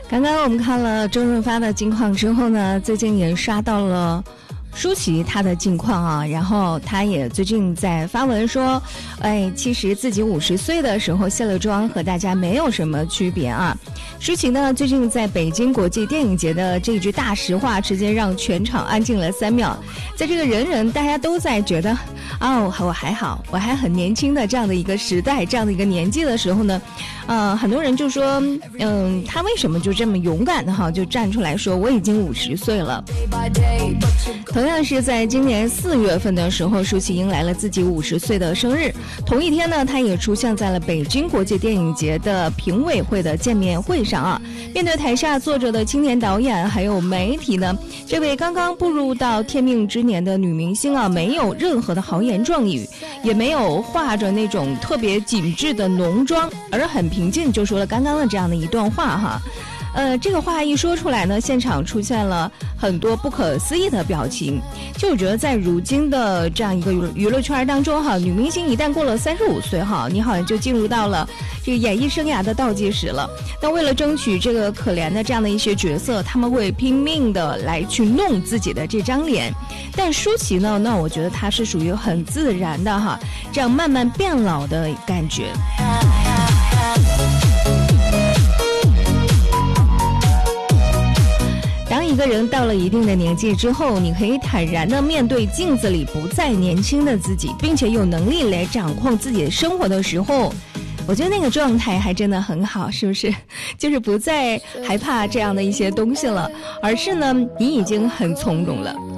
刚刚我们看了周润发的近况之后呢，最近也刷到了舒淇她的近况啊，然后她也最近在发文说，其实自己50岁的时候卸了妆和大家没有什么区别啊。舒淇呢最近在北京国际电影节的这句大实话直接让全场安静了3秒，在这个人人大家都在觉得我还好，我还很年轻的这样的一个时代，这样的一个年纪的时候呢，很多人就说他为什么就这么勇敢的就站出来说我已经50岁了。同样是在今年4月份的时候，舒淇迎来了自己50岁的生日。同一天呢，她也出现在了北京国际电影节的评委会的见面会上啊。面对台下坐着的青年导演还有媒体呢，这位刚刚步入到天命之年的女明星啊，没有任何的豪言壮语，也没有化着那种特别紧致的浓妆，而很平静就说了刚刚的这样的一段话哈。这个话一说出来呢，现场出现了很多不可思议的表情。就我觉得在如今的这样一个娱乐圈当中哈，女明星一旦过了35岁哈，你好像就进入到了这个演艺生涯的倒计时了。那为了争取这个可怜的这样的一些角色，他们会拼命的来去弄自己的这张脸。但舒淇呢，那我觉得她是属于很自然的哈，这样慢慢变老的感觉。当一个人到了一定的年纪之后，你可以坦然地面对镜子里不再年轻的自己，并且有能力来掌控自己的生活的时候，我觉得那个状态还真的很好，是不是？就是不再害怕这样的一些东西了，而是呢，你已经很从容了。